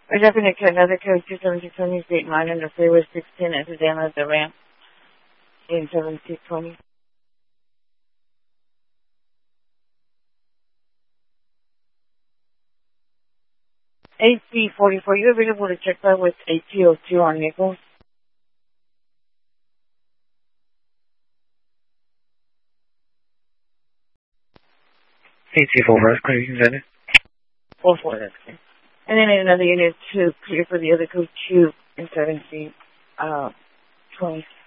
We're dropping a another code 27620 State Line under Freeway 610 at the dam of the ramp in 7620. AC44, you available to check that with AT02 on Nichols? AT44, clear, you can send it. 44, that's clear. And then another unit to clear for the other code 2 in 7C, 20.